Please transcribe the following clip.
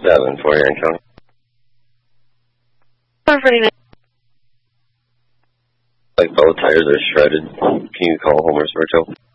749 County. 449. Like both tires are shredded. Can you call Homer's Virtual?